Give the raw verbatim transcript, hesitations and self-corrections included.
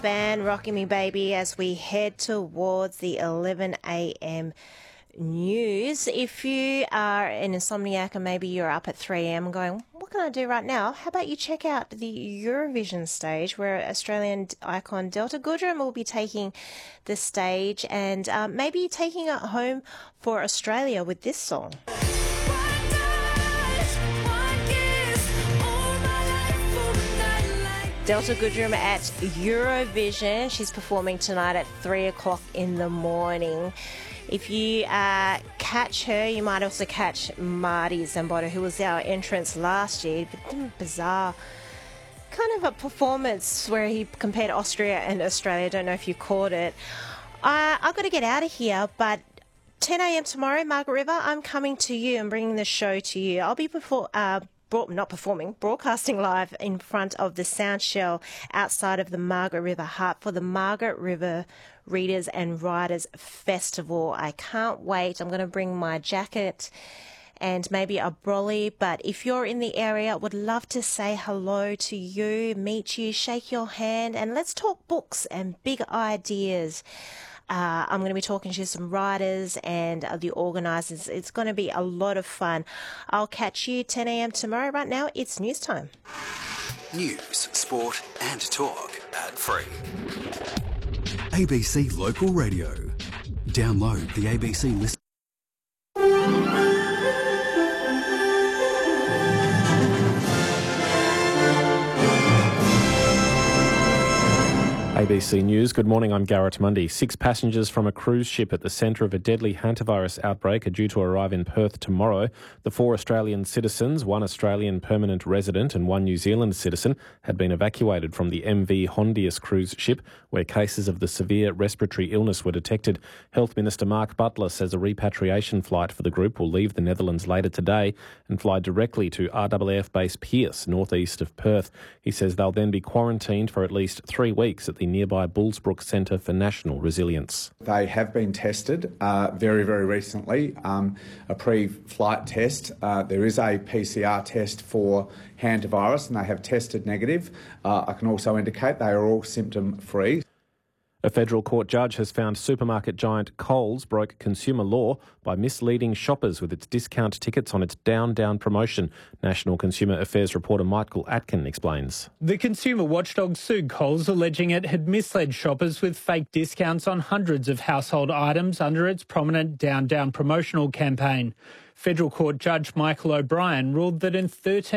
Band Rocking Me Baby as we head towards the eleven a m news. If you are an insomniac and maybe you're up at three a m going, what can I do right now? How about you check out the Eurovision stage where Australian icon Delta Goodrem will be taking the stage and um, maybe taking it home for Australia with this song. Delta Goodrem at Eurovision. She's performing tonight at three o'clock in the morning. If you uh, catch her, you might also catch Marty Zambotta, who was our entrance last year. Bizarre kind of a performance where he compared Austria and Australia. I don't know if you caught it. Uh, I've got to get out of here, but ten a m tomorrow, Margaret River, I'm coming to you and bringing the show to you. I'll be before... Uh, not performing, broadcasting live in front of the Sound Shell outside of the Margaret River Hut for the Margaret River Readers and Writers Festival. I can't wait. I'm going to bring my jacket and maybe a brolly, but if you're in the area, I would love to say hello to you, meet you, shake your hand, and let's talk books and big ideas. Uh, I'm going to be talking to some writers and uh, the organisers. It's going to be a lot of fun. I'll catch you ten a m tomorrow. Right now, it's news time. News, sport and talk. Ad free. A B C Local Radio. Download the A B C list. A B C News. Good morning, I'm Garrett Mundy. Six passengers from a cruise ship at the centre of a deadly hantavirus outbreak are due to arrive in Perth tomorrow. The four Australian citizens, one Australian permanent resident and one New Zealand citizen, had been evacuated from the M V Hondius cruise ship, where cases of the severe respiratory illness were detected. Health Minister Mark Butler says a repatriation flight for the group will leave the Netherlands later today and fly directly to R A A F base Pearce, northeast of Perth. He says they'll then be quarantined for at least three weeks at the nearby Bullsbrook Centre for National Resilience. They have been tested uh, very, very recently, um, a pre-flight test. Uh, there is a P C R test for hantavirus and they have tested negative. Uh, I can also indicate they are all symptom-free. A federal court judge has found supermarket giant Coles broke consumer law by misleading shoppers with its discount tickets on its Down Down promotion. National Consumer Affairs reporter Michael Atkin explains. The consumer watchdog sued Coles, alleging it had misled shoppers with fake discounts on hundreds of household items under its prominent Down Down promotional campaign. Federal Court Judge Michael O'Brien ruled that in thirteen